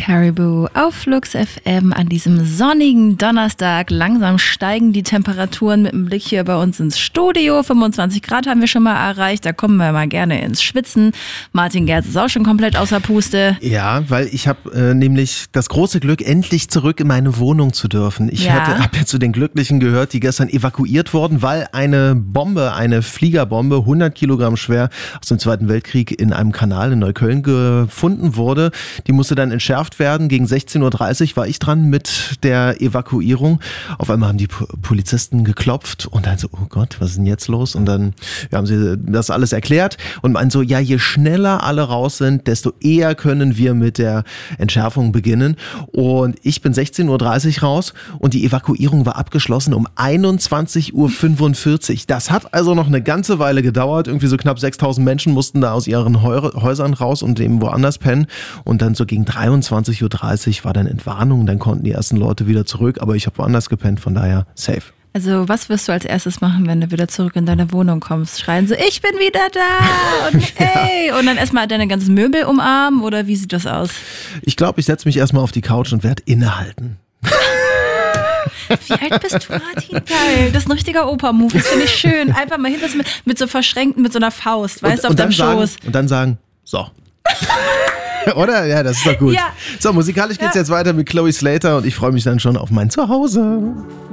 Caribou auf Flux FM an diesem sonnigen Donnerstag. Langsam steigen die Temperaturen mit dem Blick hier bei uns ins Studio. 25 Grad haben wir schon mal erreicht. Da kommen wir mal gerne ins Schwitzen. Martin Gerz ist auch schon komplett außer Puste. Ja, weil ich habe nämlich das große Glück, endlich zurück in meine Wohnung zu dürfen. Ich habe ja zu den Glücklichen gehört, die gestern evakuiert wurden, weil eine Bombe, eine Fliegerbombe, 100 Kilogramm schwer, aus dem Zweiten Weltkrieg in einem Kanal in Neukölln gefunden wurde. Die musste dann entschärft werden. Gegen 16.30 Uhr war ich dran mit der Evakuierung. Auf einmal haben die Polizisten geklopft und dann so, oh Gott, was ist denn jetzt los? Und dann haben sie das alles erklärt und meinen so, ja, je schneller alle raus sind, desto eher können wir mit der Entschärfung beginnen. Und ich bin 16.30 Uhr raus und die Evakuierung war abgeschlossen um 21.45 Uhr. Das hat also noch eine ganze Weile gedauert. Irgendwie so knapp 6.000 Menschen mussten da aus ihren Häusern raus und eben woanders pennen. Und dann so gegen 23.30 Uhr war dann Entwarnung. Dann konnten die ersten Leute wieder zurück. Aber ich habe woanders gepennt, von daher safe. Also was wirst du als erstes machen, wenn du wieder zurück in deine Wohnung kommst? Schreien so, ich bin wieder da und ey. Und dann erstmal deine ganzen Möbel umarmen oder wie sieht das aus? Ich glaube, ich setze mich erstmal auf die Couch und werde innehalten. Wie alt bist du, Martin? Geil. Das ist ein richtiger Opa-Move. Das finde ich schön. Einfach mal hinter mit so verschränkten, mit so einer Faust, weißt du, auf deinem Schoß. Und dann sagen, so. Oder? Ja, das ist doch gut. Ja. So, musikalisch geht's jetzt weiter mit Chloe Slater und ich freue mich dann schon auf mein Zuhause.